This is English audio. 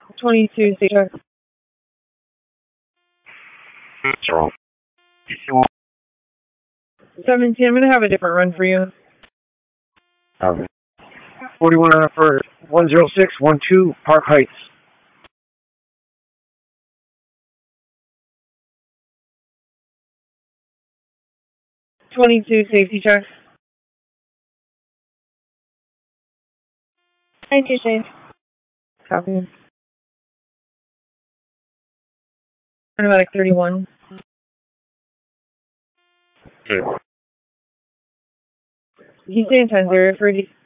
22, safety check. What's wrong? 17, I'm going to have a different run for you. Okay. 41 for 10612 Park Heights. .22, safety check. 92, safe. Copy. Automatic 31. Okay. You stay in 10-0 for